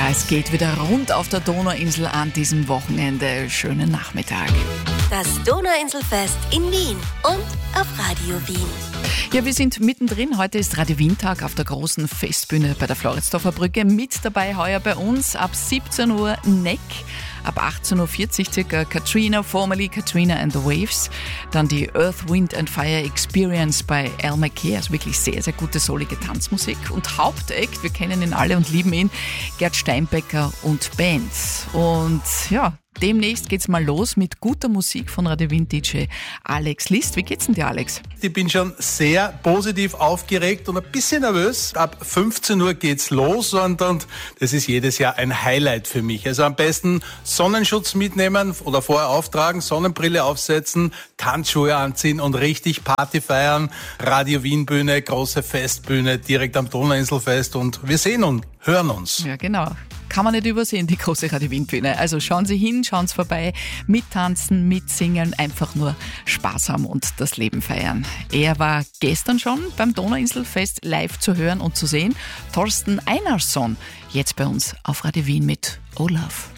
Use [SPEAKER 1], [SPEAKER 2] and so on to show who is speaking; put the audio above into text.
[SPEAKER 1] Ja, es geht wieder rund auf der Donauinsel an diesem Wochenende. Schönen Nachmittag.
[SPEAKER 2] Das Donauinselfest in Wien und auf Radio Wien.
[SPEAKER 1] Ja, wir sind mittendrin. Heute ist Radio Wien-Tag auf der großen Festbühne bei der Floridsdorfer Brücke. Mit dabei heuer bei uns ab 17 Uhr Neck. Ab 18.40 Uhr circa Katrina, formerly Katrina and the Waves. Dann die Earth, Wind and Fire Experience bei Al McKay. Also wirklich sehr, sehr gute, solige Tanzmusik. Und Hauptakt, wir kennen ihn alle und lieben ihn, Gerd Steinbecker und Band. Und ja, demnächst geht's mal los mit guter Musik von Radio Wien DJ Alex List. Wie geht's denn dir, Alex?
[SPEAKER 3] Ich bin schon sehr positiv aufgeregt und ein bisschen nervös. Ab 15 Uhr geht's los und das ist jedes Jahr ein Highlight für mich. Also am besten Sonnenschutz mitnehmen oder vorher auftragen, Sonnenbrille aufsetzen, Tanzschuhe anziehen und richtig Party feiern. Radio Wien Bühne, große Festbühne direkt am Donauinselfest und wir sehen und hören uns.
[SPEAKER 1] Ja, genau. Kann man nicht übersehen, die große Radio Wien Bühne. Also schauen Sie hin, schauen Sie vorbei, mittanzen, mitsingen, einfach nur Spaß haben und das Leben feiern. Er war gestern schon beim Donauinselfest live zu hören und zu sehen. Thorsten Einarsson, jetzt bei uns auf Radio Wien mit Olaf.